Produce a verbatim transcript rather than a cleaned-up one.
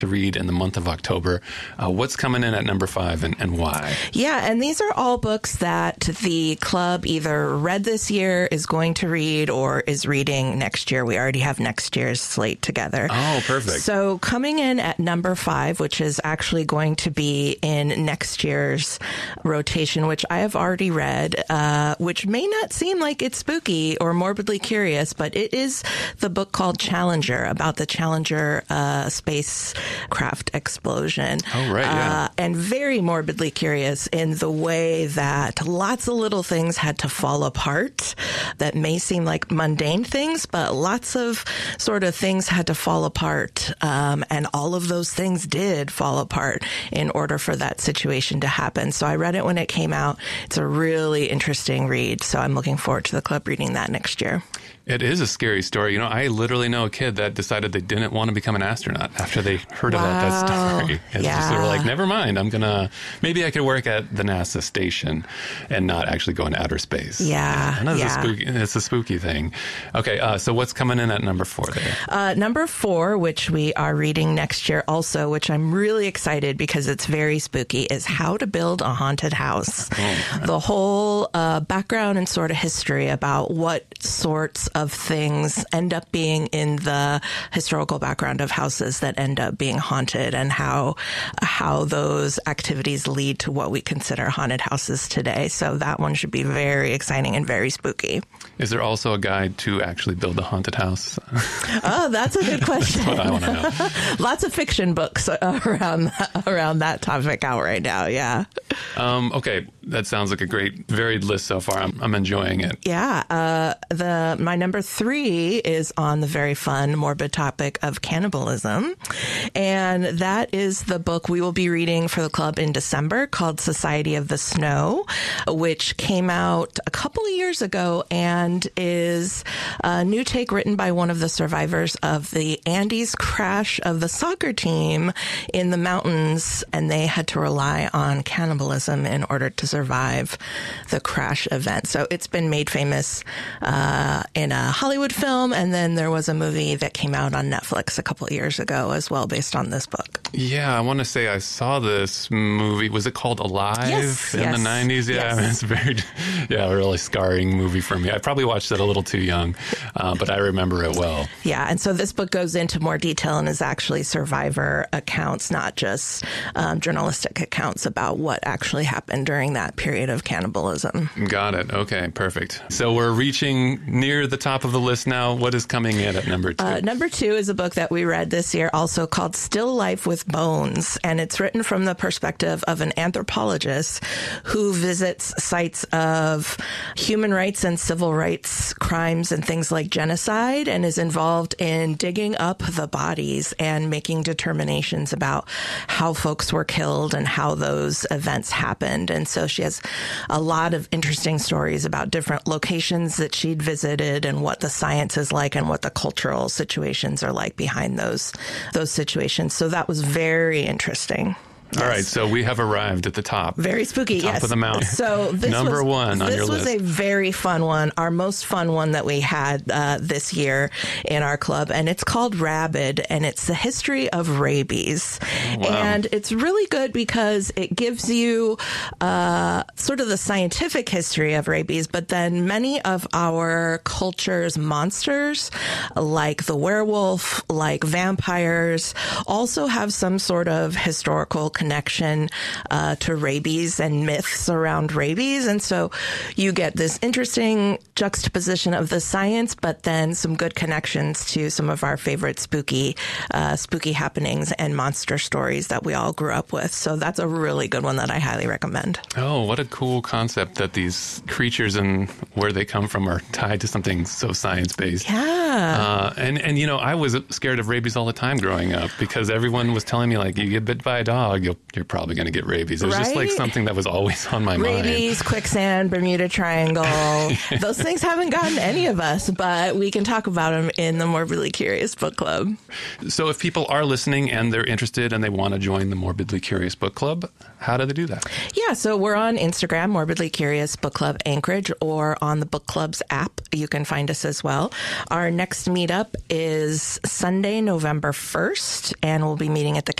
to read in the month of October. Uh, what's coming in at number five and, and why? Yeah, and these are all books that the club either read this year, is going to read, or is reading next year. We already have next year's slate together. Oh, perfect. So coming in at number five, which is actually going to be in next year's rotation, which I have already read, uh, which may not seem like it's spooky or morbidly curious, but it is the book called Challenger, about the Challenger uh, spacecraft explosion. Oh, right, yeah. Uh, and very morbidly curious in the way that lots of little things had to fall apart that may seem like mundane things, but lots of sort of things had to fall apart. Um, and all of those things did fall apart in order for that situation to happen. So I read it when it came out. It's a really interesting read. So I'm looking forward to the club reading that next year. It is a scary story. You know, I literally know a kid that decided they didn't want to become an astronaut after they heard wow. about that story. It's yeah. just sort of like, never mind. I'm going to, maybe I could work at the NASA station and not actually go into outer space. Yeah. I know it's, yeah. a spooky, it's a spooky thing. Okay, uh, so what's coming in at number four there? Uh, number four, which we are reading next year also, which I'm really excited because it's very spooky, is How to Build a Haunted House. Oh, the whole uh, background and sort of history about what sorts of things end up being in the historical background of houses that end up being haunted, and how how those activities lead to what we consider haunted houses today. So that one should be very exciting and very spooky. Is there also a guide to actually build a haunted house? Oh, that's a good question. That's what I want to know. Lots of fiction books around that, around that topic out right now. Yeah. Um, okay, that sounds like a great, varied list so far. I'm, I'm enjoying it. Yeah. Uh, the my number three is on the very fun, morbid topic of cannibalism, and that is the book we will be reading for the club in December, called Society of the Snow, which came out a couple of years ago and is a new take written by one of the survivors of the Andes crash of the soccer team in the mountains, and they had to rely on cannibalism in order to survive the crash event. So it's been made famous uh, in a Hollywood film, and then there was a movie that came out on Netflix a couple of years ago as well based on this book. Yeah, I want to say I saw this movie. Was it called Alive yes, in yes, the nineties? Yeah, yes. I mean, it's very, yeah, a really scarring movie for me. I probably watched it a little too young, uh, but I remember it well. Yeah, and so this book goes into more detail and is actually survivor accounts, not just um, journalistic accounts about what actually happened during that period of cannibalism. Got it. Okay, perfect. So we're reaching near the top of the list now. What is coming in at number two? Uh, number two is a book that we read this year, also called Still Life with Bones, and it's written from the perspective of an anthropologist who visits sites of human rights and civil rights crimes and things like genocide, and is involved in digging up the bodies and making determinations about how folks were killed and how those events happened. And so she has a lot of interesting stories about different locations that she'd visited and what the science is like and what the cultural situations are like behind those those situations. So that was very interesting. All Yes. right, so we have arrived at the top. Very spooky, top yes. of the mountain. So this Number was, one on this your was list. a very fun one, our most fun one that we had uh, this year in our club, and it's called Rabid, and it's the history of rabies. Oh, wow. And it's really good because it gives you uh, sort of the scientific history of rabies, but then many of our culture's monsters, like the werewolf, like vampires, also have some sort of historical connection uh, to rabies and myths around rabies. And so you get this interesting juxtaposition of the science, but then some good connections to some of our favorite spooky, uh, spooky happenings and monster stories that we all grew up with. So that's a really good one that I highly recommend. Oh, what a cool concept that these creatures and where they come from are tied to something so science-based. Yeah. Uh, and, and, you know, I was scared of rabies all the time growing up because everyone was telling me, like, you get bit by a dog you'll, you're probably going to get rabies. It was Right? just like something that was always on my mind. Rabies, quicksand, Bermuda Triangle. Those things haven't gotten any of us, but we can talk about them in the Morbidly Curious Book Club. So if people are listening and they're interested and they want to join the Morbidly Curious Book Club, how do they do that? Yeah, so we're on Instagram, Morbidly Curious Book Club Anchorage, or on the Book Club's app. You can find us as well. Our next meetup is Sunday, November first, and we'll be meeting at the